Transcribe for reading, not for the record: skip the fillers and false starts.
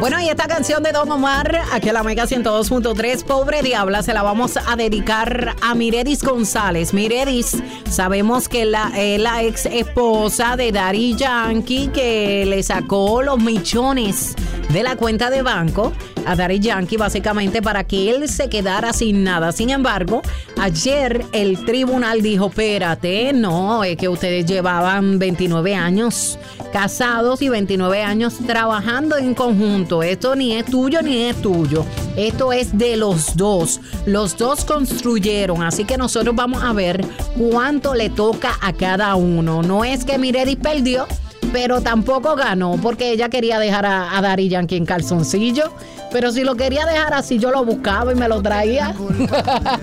Bueno, y esta canción de Don Omar, aquí en la Mega 102.3, Pobre Diabla, se la vamos a dedicar a Miredis González. Miredis, sabemos que la ex esposa de Daddy Yankee, que le sacó los millones de la cuenta de banco a Daddy Yankee, básicamente para que él se quedara sin nada. Sin embargo, ayer el tribunal dijo, espérate, no, es que ustedes llevaban 29 años casados y 29 años trabajando en conjunto. Esto ni es tuyo ni es tuyo. Esto es de los dos. Los dos construyeron, así que nosotros vamos a ver cuánto le toca a cada uno. No es que Miredis perdió, pero tampoco ganó, porque ella quería dejar a Daddy Yankee en calzoncillo. Pero si lo quería dejar así, yo lo buscaba y me lo traía.